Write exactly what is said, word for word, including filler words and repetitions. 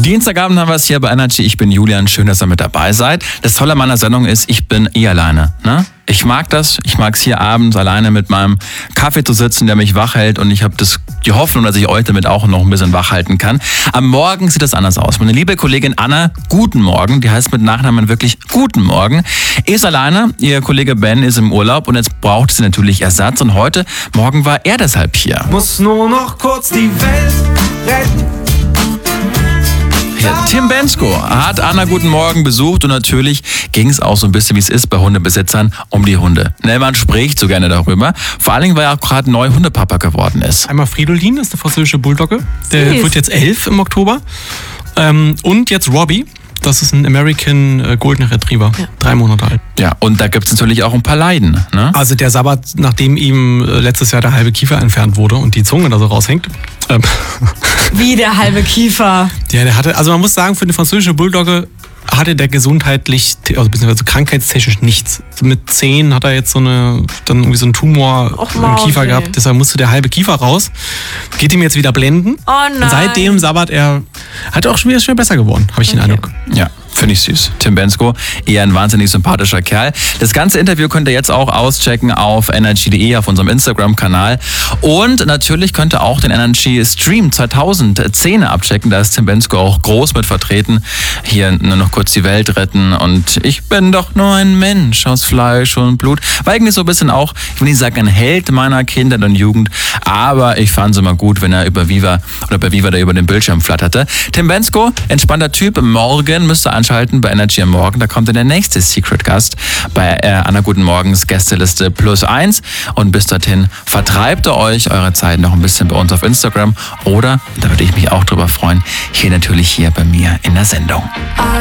Dienstagabend haben wir es hier bei Energy. Ich bin Julian, schön, dass ihr mit dabei seid. Das Tolle an meiner Sendung ist, ich bin eh alleine. Ne? Ich mag das. Ich mag es hier abends alleine mit meinem Kaffee zu sitzen, der mich wach hält. Und ich habe das, die Hoffnung, dass ich euch damit auch noch ein bisschen wach halten kann. Am Morgen sieht das anders aus. Meine liebe Kollegin Anna, guten Morgen, die heißt mit Nachnamen wirklich guten Morgen, ist alleine. Ihr Kollege Ben ist im Urlaub und jetzt braucht sie natürlich Ersatz. Und heute Morgen war er deshalb hier. Muss nur noch kurz die Welt retten. Ja, Tim Bendzko hat Anna guten Morgen besucht und natürlich ging es auch so ein bisschen, wie es ist bei Hundebesitzern, um die Hunde. Nellmann spricht so gerne darüber, vor allen Dingen, weil er auch gerade neu Hundepapa geworden ist. Einmal Fridolin, das ist eine französische Bulldogge, der Süß. wird jetzt elf im Oktober. Ähm, und jetzt Robbie, das ist ein American äh, Golden Retriever, ja. drei Monate alt. Ja, und da gibt es natürlich auch ein paar Leiden. Ne? Also der Sabbat, nachdem ihm äh, letztes Jahr der halbe Kiefer entfernt wurde und die Zunge da so raushängt. Ähm, Wie der halbe Kiefer? Ja, der hatte, also man muss sagen, für eine französische Bulldogge hatte der gesundheitlich, also beziehungsweise krankheitstechnisch nichts. Mit zehn hat er jetzt so eine, dann irgendwie so einen Tumor Och, im Maus, Kiefer ey. gehabt, deshalb musste der halbe Kiefer raus. Geht ihm jetzt wieder blenden. Oh nein. Und seitdem Sabbat er, hat er auch schon wieder schwer besser geworden, habe ich den Okay. Eindruck. Ja, finde ich süß. Tim Bendzko, eher ein wahnsinnig sympathischer Kerl. Das ganze Interview könnt ihr jetzt auch auschecken auf energy punkt de, auf unserem Instagram-Kanal. Und natürlich könnt ihr auch den Energy Stream zweitausendzehn abchecken. Da ist Tim Bendzko auch groß mit vertreten. Hier nur noch kurz die Welt retten. Und ich bin doch nur ein Mensch aus Fleisch und Blut. War irgendwie so ein bisschen auch, ich will nicht sagen, ein Held meiner Kindheit und Jugend. Aber ich fand es immer gut, wenn er über Viva oder bei Viva da über den Bildschirm flatterte. Tim Bendzko, entspannter Typ. Morgen müsst ihr anschalten bei Energy am Morgen. Da kommt dann der nächste Secret Gast bei äh, Anna Guten Morgens Gästeliste plus eins. Und bis dorthin vertreibt ihr euch eure Zeit noch ein bisschen bei uns auf Instagram oder, da würde ich mich auch drüber freuen, hier natürlich hier bei mir in der Sendung.